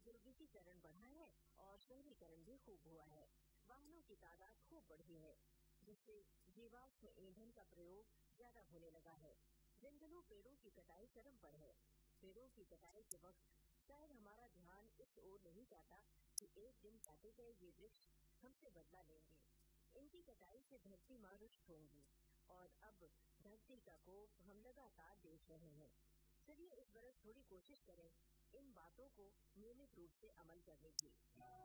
औद्योगिकीकरण बढ़ा है और शहरीकरण भी खूब हुआ है। वाहनों की तादाद खूब बढ़ी है, जिससे जीवाश्म ईंधन का प्रयोग ज्यादा होने लगा है। जंगलों पेड़ों की कटाई चरम पर है। पेड़ों की कटाई के वक्त शायद हमारा ध्यान इस ओर नहीं जाता कि एक दिन काटे गए ये वृक्ष हमसे बदला लेंगे। इनकी कटाई से धरती माँ रुष्ट होंगी और अब धरती का कोप हम लगातार देख रहे हैं। चलिए इस बरस थोड़ी कोशिश करें इन बातों को नियमित रूप से अमल करने की।